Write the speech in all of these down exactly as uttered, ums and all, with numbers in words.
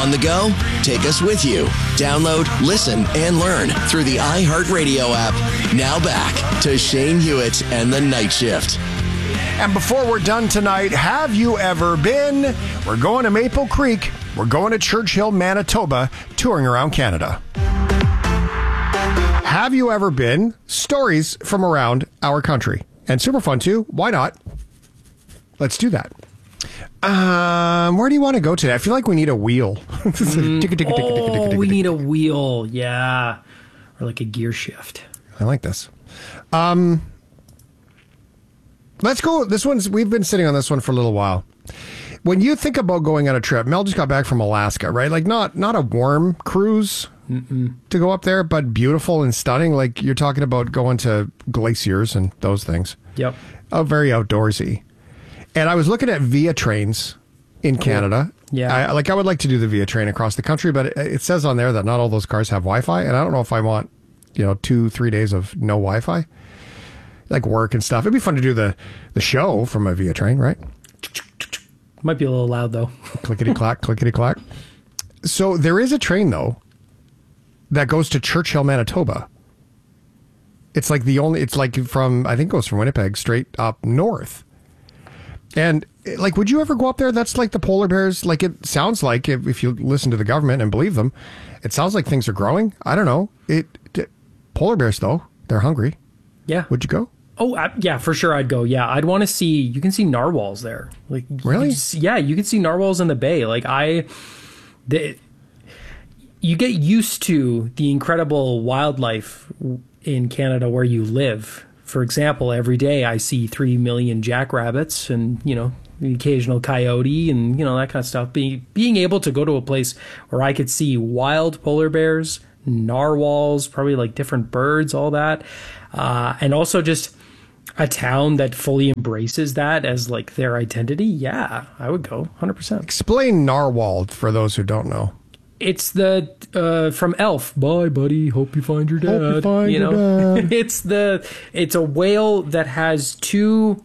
On the go? Take us with you. Download, listen, and learn through the iHeartRadio app. Now back to Shane Hewitt and the Night Shift. And before we're done tonight, have you ever been? We're going to Maple Creek. We're going to Churchill, Manitoba, touring around Canada. Have you ever been? Stories from around our country. And super fun, too. Why not? Let's do that. Um, where do you want to go today? I feel like we need a wheel. Mm, oh, we need a wheel. Yeah. Or like a gear shift. I like this. Um, let's go. This one's, we've been sitting on this one for a little while. When you think about going on a trip, Mel just got back from Alaska, right? Like not, not a warm cruise Mm-mm. to go up there, but beautiful and stunning. Like you're talking about going to glaciers and those things. Yep. Oh, very outdoorsy. And I was looking at Via trains in Canada. Yeah. I, like I would like to do the Via train across the country, but it, it says on there that not all those cars have Wi-Fi. And I don't know if I want, you know, two, three days of no Wi-Fi, like work and stuff. It'd be fun to do the, the show from a Via train, right? Might be a little loud, though. Clickety-clack, clickety-clack. So there is a train, though, that goes to Churchill, Manitoba. It's like the only, it's like from, I think it goes from Winnipeg straight up north. And, like, would you ever go up there? That's like the polar bears. Like, it sounds like, if, if you listen to the government and believe them, it sounds like things are growing. I don't know. It, it polar bears, though, they're hungry. Yeah. Would you go? Oh, I, yeah, for sure I'd go. Yeah, I'd want to see, you can see narwhals there. Like, really? You see, yeah, you can see narwhals in the bay. Like, I, the, you get used to the incredible wildlife in Canada where you live. For example, every day I see three million jackrabbits and, you know, the occasional coyote and, you know, that kind of stuff. Being, being able to go to a place where I could see wild polar bears, narwhals, probably like different birds, all that. Uh, and also just a town that fully embraces that as like their identity. Yeah, I would go one hundred percent. Explain narwhal for those who don't know. It's the uh, from Elf. Bye, buddy. Hope you find your dad. Hope you find you your know? dad. It's the it's a whale that has two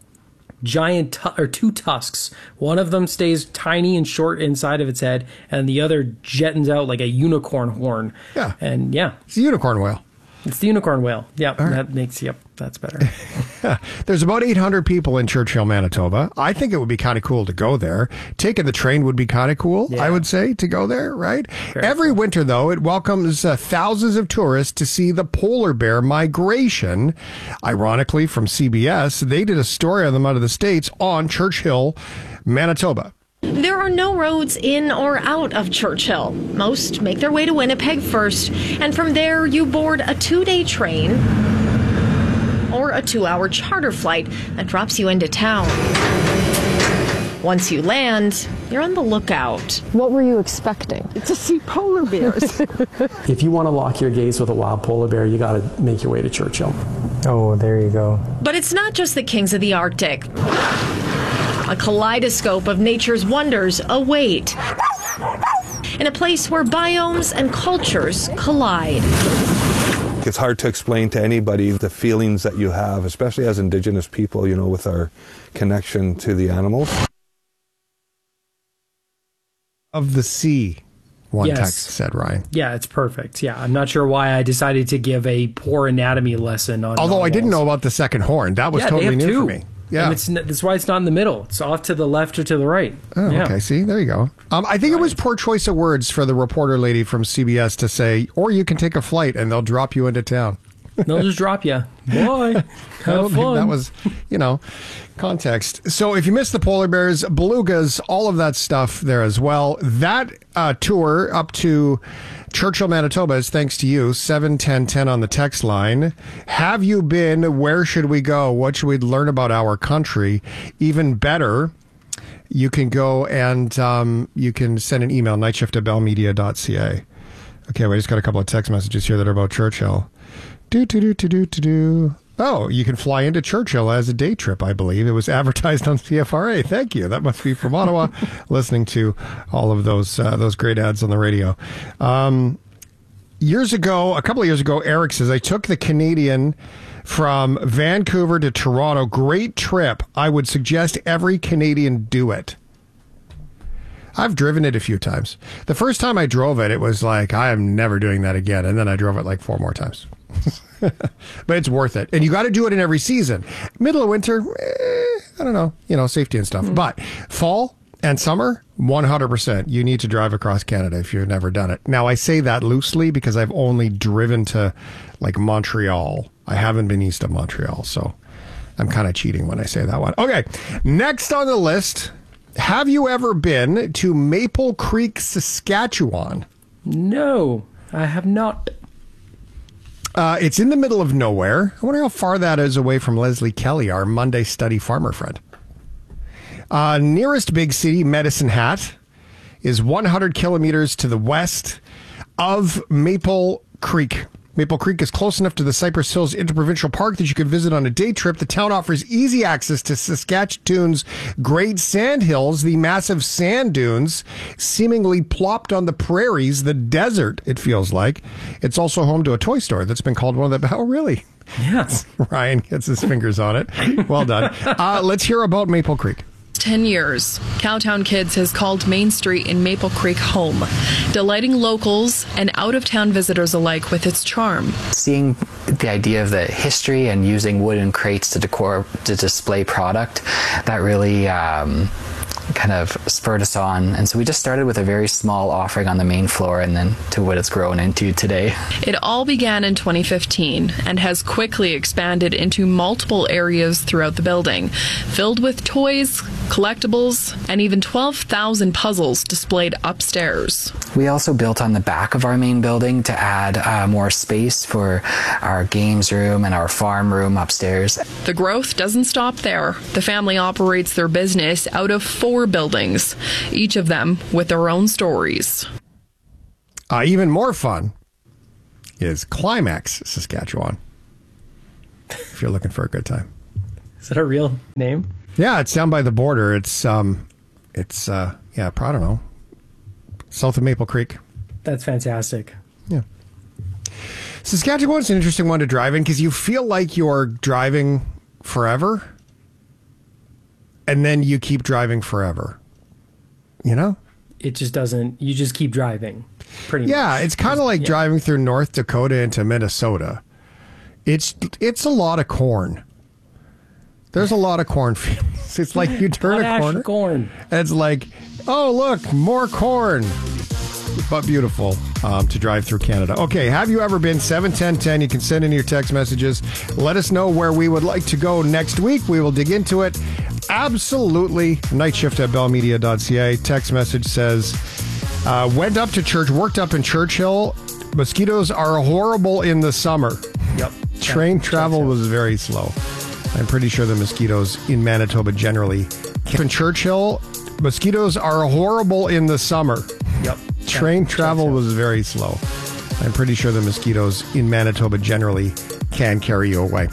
giant tu- or two tusks. One of them stays tiny and short inside of its head, and the other jettons out like a unicorn horn. Yeah, and yeah, it's a unicorn whale. It's the unicorn whale. Yeah, right. That makes, yep, that's better. There's about eight hundred people in Churchill, Manitoba. I think it would be kind of cool to go there. Taking the train would be kind of cool, yeah. I would say, to go there, right? Very Every cool. winter, though, it welcomes uh, thousands of tourists to see the polar bear migration. Ironically, from C B S, they did a story on them out of the States on Churchill, Manitoba. There are no roads in or out of Churchill. Most make their way to Winnipeg first, and from there you board a two-day train or a two-hour charter flight that drops you into town. Once you land, you're on the lookout. What were you expecting? To see polar bears. If you want to lock your gaze with a wild polar bear, you got to make your way to Churchill. Oh, there you go. But it's not just the kings of the Arctic. A kaleidoscope of nature's wonders await in a place where biomes and cultures collide. It's hard to explain to anybody the feelings that you have, especially as Indigenous people, you know, with our connection to the animals. Of the sea, one yes. text said, Ryan. Yeah, it's perfect. Yeah, I'm not sure why I decided to give a poor anatomy lesson on Although narwhals. I didn't know about the second horn. That was yeah, totally new two. for me. Yeah, and it's, that's why it's not in the middle. It's off to the left or to the right. Oh, yeah. okay. See, there you go. Um, I think it was poor choice of words for the reporter lady from C B S to say, or you can take a flight and they'll drop you into town. They'll just drop you. Boy, have fun. That was, you know, context. So if you missed the polar bears, belugas, all of that stuff there as well. That uh, tour up to Churchill, Manitoba is thanks to you. seven ten ten on the text line. Have you been? Where should we go? What should we learn about our country? Even better, you can go and um, you can send an email, nightshift at bell media dot c a. Okay, we just got a couple of text messages here that are about Churchill. Do, do, do, do, do, do, do. Oh, you can fly into Churchill as a day trip, I believe. It was advertised on C F R A. Thank you. That must be from Ottawa, listening to all of those uh, those great ads on the radio. Um, years ago, a couple of years ago, Eric says, I took the Canadian from Vancouver to Toronto. Great trip. I would suggest every Canadian do it. I've driven it a few times. The first time I drove it, it was like, I am never doing that again. And then I drove it like four more times. But it's worth it. And you got to do it in every season. Middle of winter, eh, I don't know, you know, safety and stuff. Mm. But fall and summer, one hundred percent. You need to drive across Canada if you've never done it. Now, I say that loosely because I've only driven to like Montreal. I haven't been east of Montreal, so I'm kind of cheating when I say that one. Okay, next on the list, have you ever been to Maple Creek, Saskatchewan? No, I have not. Uh, it's in the middle of nowhere. I wonder how far that is away from Leslie Kelly, our Monday study farmer friend. Uh, nearest big city, Medicine Hat, is one hundred kilometers to the west of Maple Creek. Maple Creek is close enough to the Cypress Hills Interprovincial Park that you could visit on a day trip. The town offers easy access to Saskatchewan's Great Sand Hills, the massive sand dunes seemingly plopped on the prairies, the desert, it feels like. It's also home to a toy store that's been called one of the... Oh, really? Yes. Ryan gets his fingers on it. Well done. Uh, let's hear about Maple Creek. ten years, Cowtown Kids has called Main Street in Maple Creek home, delighting locals and out-of-town visitors alike with its charm. Seeing the idea of the history and using wooden crates to decor, to display product, that really um, kind of spurred us on. And so we just started with a very small offering on the main floor and then to what it's grown into today. It all began in twenty fifteen and has quickly expanded into multiple areas throughout the building, filled with toys, collectibles, and even twelve thousand puzzles displayed upstairs. We also built on the back of our main building to add uh, more space for our games room and our farm room upstairs. The growth doesn't stop there. The family operates their business out of four buildings, each of them with their own stories. Uh, even more fun is Climax, Saskatchewan, if you're looking for a good time. Is that a real name? Yeah, it's down by the border. It's, um, it's uh, yeah, I don't know, south of Maple Creek. That's fantastic. Yeah. Saskatchewan's an interesting one to drive in because you feel like you're driving forever and then you keep driving forever. You know? It just doesn't, you just keep driving. Pretty yeah, much. It's kind of like yeah. driving through North Dakota into Minnesota. It's it's a lot of corn. There's a lot of cornfields. It's like you turn a corner. Corn. And it's like, oh, look, more corn. But beautiful um, to drive through Canada. Okay, have you ever been? seven ten ten. You can send in your text messages. Let us know where we would like to go next week. We will dig into it. Absolutely. Night shift at bell media dot c a. Text message says, uh, went up to church, worked up in Churchill. Mosquitoes are horrible in the summer. Yep. Train travel was very slow. I'm pretty sure the mosquitoes in Manitoba generally. In Churchill, mosquitoes are horrible in the summer. Yep. Train travel was very slow. I'm pretty sure the mosquitoes in Manitoba generally can carry you away.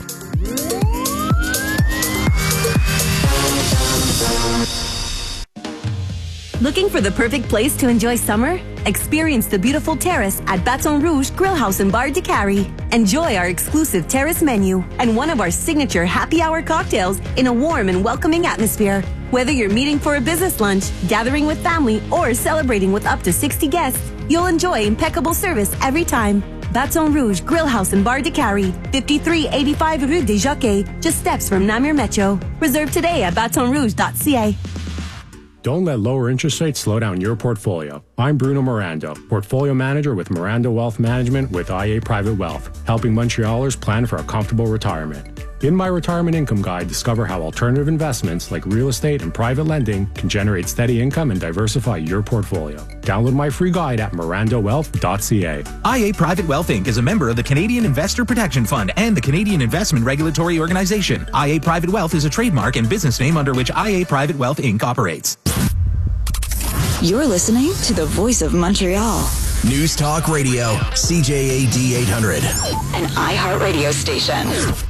Looking for the perfect place to enjoy summer? Experience the beautiful terrace at Baton Rouge Grill House and Bar de Carrie. Enjoy our exclusive terrace menu and one of our signature happy hour cocktails in a warm and welcoming atmosphere. Whether you're meeting for a business lunch, gathering with family, or celebrating with up to sixty guests, you'll enjoy impeccable service every time. Baton Rouge Grill House and Bar de Carrie, fifty-three eighty-five Rue des Jockeys, just steps from Namur Metro. Reserve today at baton rouge dot c a. Don't let lower interest rates slow down your portfolio. I'm Bruno Miranda, Portfolio Manager with Miranda Wealth Management with I A Private Wealth, helping Montrealers plan for a comfortable retirement. In my Retirement Income Guide, discover how alternative investments like real estate and private lending can generate steady income and diversify your portfolio. Download my free guide at miranda wealth dot c a. I A Private Wealth Incorporated is a member of the Canadian Investor Protection Fund and the Canadian Investment Regulatory Organization. I A Private Wealth is a trademark and business name under which I A Private Wealth Incorporated operates. You're listening to the Voice of Montreal. News Talk Radio, C J A D eight hundred. An iHeart radio station.